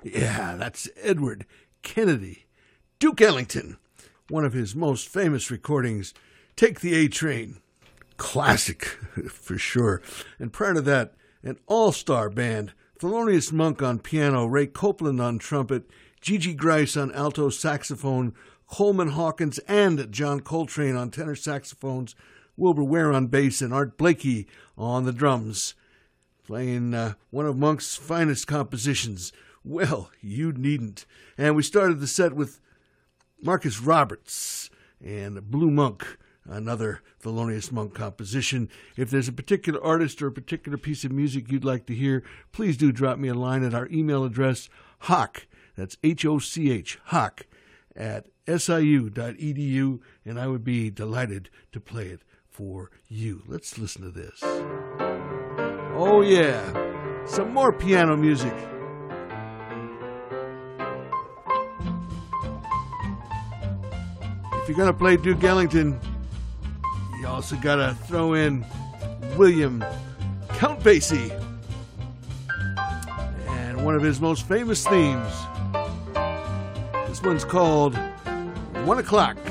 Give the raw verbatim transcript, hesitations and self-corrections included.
Yeah, that's Edward Kennedy. Duke Ellington, one of his most famous recordings, Take the A Train. Classic, for sure. And prior to that, an all-star band, Thelonious Monk on piano, Ray Copeland on trumpet, Gigi Grice on alto saxophone, Coleman Hawkins and John Coltrane on tenor saxophones, Wilbur Ware on bass, and Art Blakey on the drums, playing uh, one of Monk's finest compositions, Well, You Needn't. And we started the set with Marcus Roberts and Blue Monk, another Thelonious Monk composition. If there's a particular artist or a particular piece of music you'd like to hear, please do drop me a line at our email address, Hoch, that's H O C H, Hoch, at S I U dot E D U, and I would be delighted to play it for you. Let's listen to this. Oh yeah, some more piano music. If you're going to play Duke Ellington, you also got to throw in William Count Basie and one of his most famous themes. This one's called One O'Clock.